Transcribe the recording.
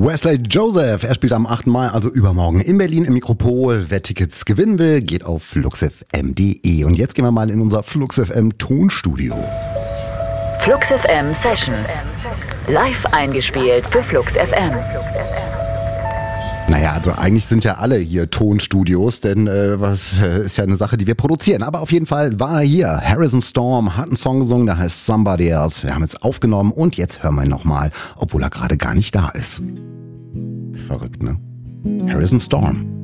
Wesley Joseph, er spielt am 8. Mai, also übermorgen, in Berlin im Mikropol. Wer Tickets gewinnen will, geht auf fluxfm.de. Und jetzt gehen wir mal in unser Flux FM Tonstudio. Flux FM Sessions. Live eingespielt für Flux FM. Naja, also eigentlich sind ja alle hier Tonstudios, denn was ist ja eine Sache, die wir produzieren. Aber auf jeden Fall war er hier. Harrison Storm hat einen Song gesungen, der heißt Somebody Else. Wir haben es aufgenommen und jetzt hören wir ihn nochmal, obwohl er gerade gar nicht da ist. Verrückt, ne? Harrison Storm.